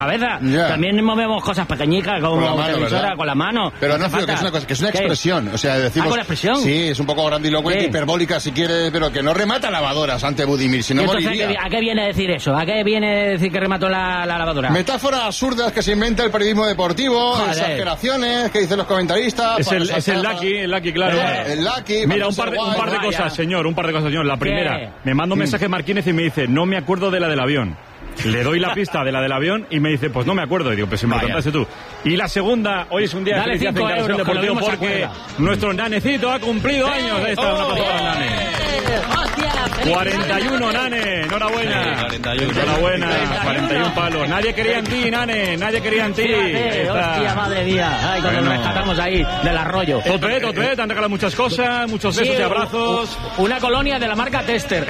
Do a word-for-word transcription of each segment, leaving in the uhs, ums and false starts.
cabeza. Yeah. También movemos cosas pequeñicas como con la mano, televisora, ¿verdad? con la mano. Pero no, hace Fío, que es una cosa, que es una ¿Qué? expresión. O sea, decimos. ¿Ah, con la expresión? Sí, es un poco grandilocuente, ¿Qué? hiperbólica si quieres, pero que no remata lavadoras ante Budimir, si no ¿Y entonces, moriría. ¿a qué, ¿a qué viene a decir eso? ¿A qué viene a decir que remató la, la lavadora? Metáforas absurdas que se inventa el periodismo deportivo, Joder. exageraciones que dicen los comentaristas. Es el, para es el saltar- Lucky, el Lucky, claro. Eh, el Lucky. Mira, para un par de, ser un guay. par de Vaya. cosas, señor, un par de cosas, señor. La primera, ¿Qué? me manda un mensaje Marquínez y me dice, no me acuerdo de la del avión. Le doy la pista de la del avión y me dice, pues no me acuerdo. Y digo, pues si me lo Vaya. contaste tú. Y la segunda, hoy es un día de Dale felicidad en cinco Carrusel euros, que lo Deportivo mismo se porque acuerda. nuestro nanecito ha cumplido años. Ahí está, una pasada al nane. ¡Hostia! felicidades. cuarenta y uno, nane, enhorabuena. Sí, cuarenta y uno. Enhorabuena, cuarenta y uno. cuarenta y uno palos. Nadie quería en ti, nane, nadie quería en ti. Fíjate, Ahí está. hostia, madre mía. Ay, cuando Bueno. nos rescatamos ahí del arroyo. Tote, tote, te han regalado muchas cosas, muchos besos Sí, y abrazos. u- u- Una colonia de la marca Tester.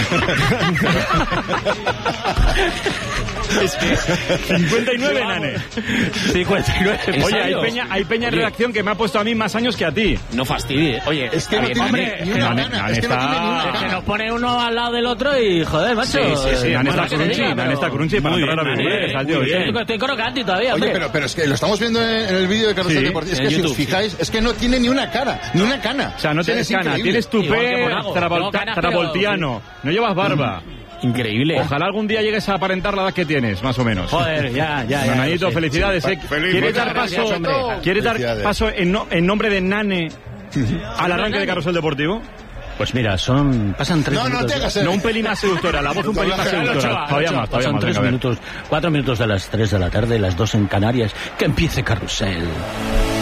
cincuenta y nueve, nane. cincuenta y nueve. ¿En Oye, hay serio? peña, hay peña en Oye. redacción que me ha puesto a mí más años que a ti. No fastidie. Oye, Es que no está tiene bien, ni, hombre. ni una Nane- gana. Nane Es que no está- tiene ni una Es Que gana. nos pone uno al lado del otro y, joder, macho. Sí, sí, sí. Nane Bueno, está que te crunchy, diga, Nane pero- está crunchy para Muy entrar a bien, vivir. Nane, Está, tío, muy bien. bien. Estoy, estoy crocante todavía, Oye, hombre. pero, pero es que lo estamos viendo en, en el vídeo de Carrusel Sí, Deportivo. Es en que si os YouTube, fijáis, es que no tiene ni una cara, ni una cana. O sea, no tienes es cana, increíble. tienes Igual que tupé Monago. travolta- Tengo canas, pero- travoltiano, no llevas barba. Increíble. Ojalá algún día llegues a aparentar la edad que tienes, más o menos. Joder, ya, ya, ya. Nanito, lo sé. felicidades. eh. Feliz, ¿Quieres muchas dar gracias, paso, hombre. ¿quieres dar Felicidades. paso en, no- en nombre de Nane al arranque de Carrusel Deportivo? Pues mira, son... Pasan tres No, no minutos. te hagas el- No, un pelín más seductora, la voz un pelín más Doblaje. seductora. Ochoa, Todavía Ochoa. más, todavía Pasan más. tres venga, a ver. minutos, cuatro minutos de las tres de la tarde, las dos en Canarias. Que empiece Carrusel.